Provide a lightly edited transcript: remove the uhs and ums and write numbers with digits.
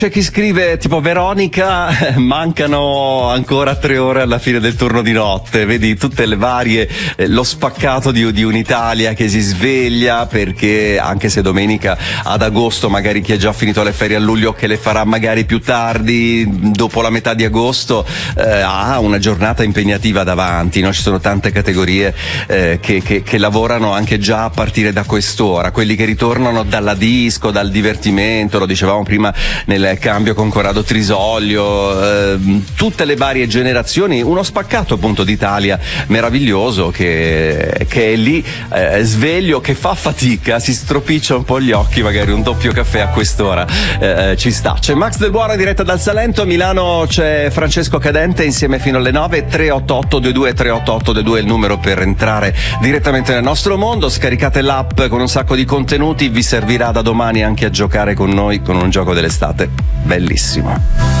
C'è chi scrive tipo Veronica, mancano ancora 3 ore alla fine del turno di notte, vedi tutte le varie, lo spaccato di un'Italia che si sveglia perché anche se domenica ad agosto magari chi ha già finito le ferie a luglio che le farà magari più tardi, dopo la metà di agosto ha una giornata impegnativa davanti, no? Ci sono tante categorie che lavorano anche già a partire da quest'ora, quelli che ritornano dalla disco, dal divertimento, lo dicevamo prima nel cambio con Corrado Trisolio, tutte le varie generazioni, uno spaccato appunto d'Italia meraviglioso che è lì sveglio, che fa fatica, si stropiccia un po' gli occhi, magari un doppio caffè a quest'ora ci sta. C'è Max Del Buono diretta dal Salento, a Milano c'è Francesco Cadente insieme fino alle 9. 38822 38822 è il numero per entrare direttamente nel nostro mondo. Scaricate l'app con un sacco di contenuti, vi servirà da domani anche a giocare con noi con un gioco dell'estate bellissimo.